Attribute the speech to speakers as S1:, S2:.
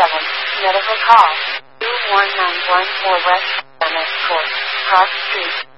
S1: Medical call. 21914 West MS Court. Cross Street.